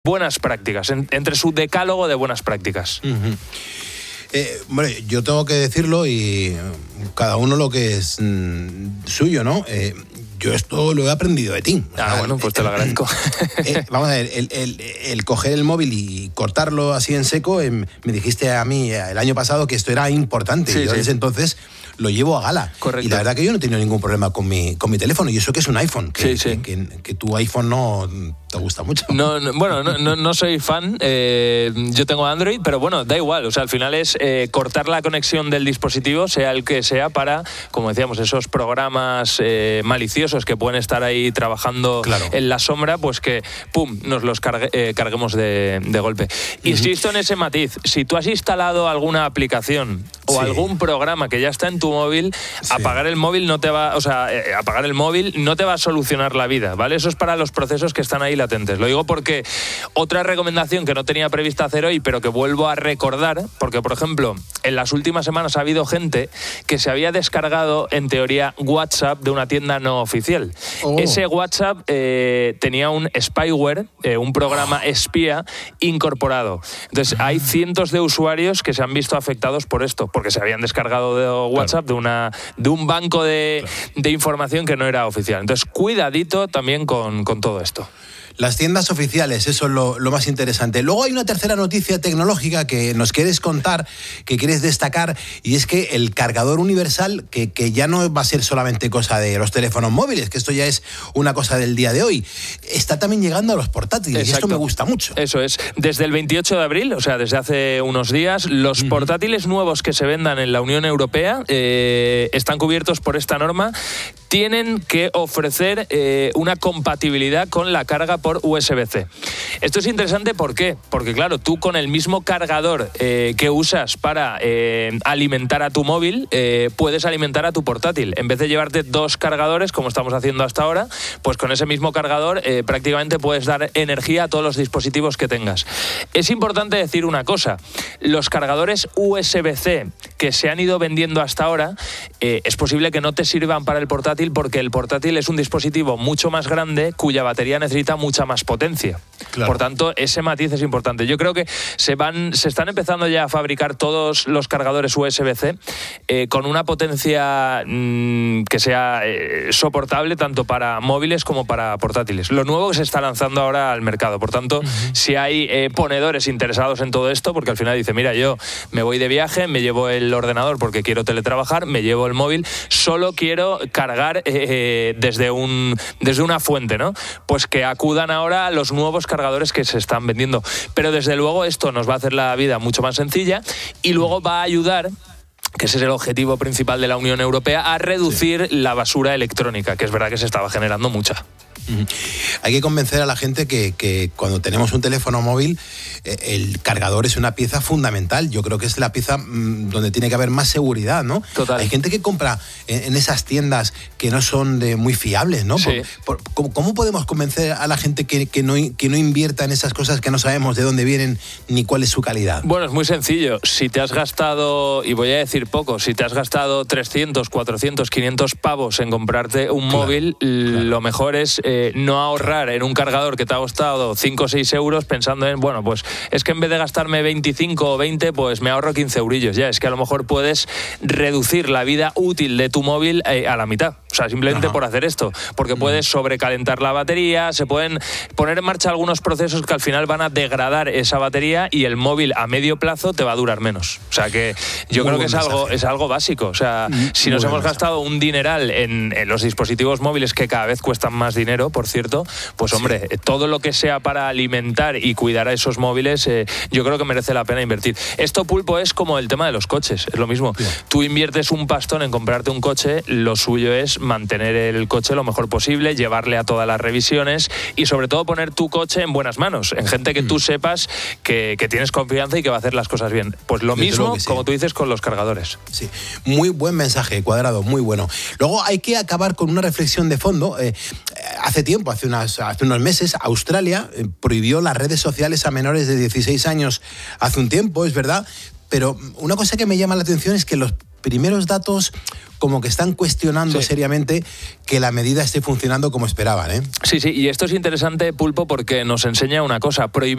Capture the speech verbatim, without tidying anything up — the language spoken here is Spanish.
buenas prácticas, en, entre su decálogo de buenas prácticas. Uh-huh. Eh, bueno, yo tengo que decirlo y cada uno lo que es mm, suyo, ¿no? Eh, yo esto lo he aprendido de ti. Ah, bueno, pues te lo agradezco. Eh, vamos a ver, el, el, el coger el móvil y cortarlo así en seco, eh, me dijiste a mí el año pasado que esto era importante. Sí, y yo sí. desde entonces lo llevo a gala. Correcto. Y la verdad que yo no he tenido ningún problema con mi, con mi teléfono. Y eso que es un iPhone. Que, Sí, sí. Que, que, que tu iPhone no te gusta mucho. No, no, bueno, no, no, no soy fan. Eh, yo tengo Android, pero bueno, da igual. O sea, al final es eh, cortar la conexión del dispositivo, sea el que sea, para, como decíamos, esos programas eh, maliciosos que pueden estar ahí trabajando Claro. en la sombra, pues que, pum, nos los cargue, eh, carguemos de, de golpe. Uh-huh. Insisto en ese matiz. Si tú has instalado alguna aplicación o Sí. algún programa que ya está en tu móvil, Sí. apagar el móvil no te va, o sea, eh, apagar el móvil no te va a solucionar la vida, ¿vale? Eso es para los procesos que están ahí latentes. Lo digo porque otra recomendación que no tenía prevista hacer hoy, pero que vuelvo a recordar, porque por ejemplo, en las últimas semanas ha habido gente que se había descargado, en teoría, WhatsApp de una tienda no oficial. Oh. Ese WhatsApp eh, tenía un spyware, eh, un programa espía incorporado. Entonces, hay cientos de usuarios que se han visto afectados por esto, porque se habían descargado de WhatsApp de una de un banco de, de información que no era oficial. Entonces, cuidadito también con, con todo esto. Las tiendas oficiales, eso es lo, lo más interesante. Luego hay una tercera noticia tecnológica que nos quieres contar, que quieres destacar, y es que el cargador universal, que, que ya no va a ser solamente cosa de los teléfonos móviles, que esto ya es una cosa del día de hoy, está también llegando a los portátiles. Exacto. Y esto me gusta mucho. Eso es. Desde el veintiocho de abril, o sea, desde hace unos días, los uh-huh. portátiles nuevos que se vendan en la Unión Europea eh, están cubiertos por esta norma. Tienen que ofrecer eh, una compatibilidad con la carga por U S B C. Esto es interesante, ¿por qué? Porque claro, tú con el mismo cargador eh, que usas para eh, alimentar a tu móvil, eh, puedes alimentar a tu portátil. En vez de llevarte dos cargadores, como estamos haciendo hasta ahora, pues con ese mismo cargador eh, prácticamente puedes dar energía a todos los dispositivos que tengas. Es importante decir una cosa, los cargadores U S B C que se han ido vendiendo hasta ahora, eh, es posible que no te sirvan para el portátil, porque el portátil es un dispositivo mucho más grande cuya batería necesita mucha más potencia. Claro. Por tanto, ese matiz es importante. Yo creo que se van, se están empezando ya a fabricar todos los cargadores U S B C eh, con una potencia mmm, que sea eh, soportable tanto para móviles como para portátiles. Lo nuevo que se está lanzando ahora al mercado. Por tanto, uh-huh. si hay eh, ponedores interesados en todo esto, porque al final dice, mira, yo me voy de viaje, me llevo el ordenador porque quiero teletrabajar, me llevo el móvil, solo quiero cargar eh, desde, un, desde una fuente, ¿no? Pues que acudan ahora a los nuevos cargadores que se están vendiendo. Pero desde luego esto nos va a hacer la vida mucho más sencilla y luego va a ayudar, que ese es el objetivo principal de la Unión Europea, a reducir sí. la basura electrónica, que es verdad que se estaba generando mucha. Uh-huh. Hay que convencer a la gente que, que cuando tenemos un teléfono móvil, eh, el cargador es una pieza fundamental. Yo creo que es la pieza mmm, donde tiene que haber más seguridad, ¿no? Total. Hay gente que compra en, en esas tiendas que no son de muy fiables, ¿no? Sí. Por, por, ¿cómo, ¿Cómo podemos convencer a la gente que, que, no, que no invierta en esas cosas que no sabemos de dónde vienen ni cuál es su calidad? Bueno, es muy sencillo. Si te has gastado, y voy a decir poco, si te has gastado trescientos, cuatrocientos, quinientos pavos en comprarte un claro, móvil, claro. lo mejor es eh, no ahorrar en un cargador que te ha costado cinco o seis euros pensando en, bueno, pues es que en vez de gastarme veinticinco o veinte, pues me ahorro quince eurillos. Ya, es que a lo mejor puedes reducir la vida útil de tu móvil eh, a la mitad. O sea, simplemente Ajá. por hacer esto. Porque puedes sobrecalentar la batería, se pueden poner en marcha algunos procesos que al final van a degradar esa batería y el móvil a medio plazo te va a durar menos. O sea que yo Muy creo que es algo, es algo básico. O sea, Muy si nos hemos mensaje. gastado un dineral en, en los dispositivos móviles que cada vez cuestan más dinero, por cierto, pues hombre, sí. todo lo que sea para alimentar y cuidar a esos móviles, eh, yo creo que merece la pena invertir. Esto, Pulpo, es como el tema de los coches, es lo mismo. Sí. Tú inviertes un pastón en comprarte un coche, lo suyo es mantener el coche lo mejor posible, llevarle a todas las revisiones y sobre todo poner tu coche en buenas manos, en gente que mm. tú sepas que, que tienes confianza y que va a hacer las cosas bien. Pues lo Desde mismo, sí. como tú dices, con los cargadores. Sí, muy buen mensaje, Cuadrado, muy bueno. Luego hay que acabar con una reflexión de fondo. Eh, hace tiempo, hace, unas, hace unos meses, Australia eh, prohibió las redes sociales a menores de dieciséis años hace un tiempo, es verdad, pero una cosa que me llama la atención es que los primeros datos como que están cuestionando sí. seriamente que la medida esté funcionando como esperaban, ¿eh? Sí, sí, y esto es interesante, Pulpo, porque nos enseña una cosa. Prohibir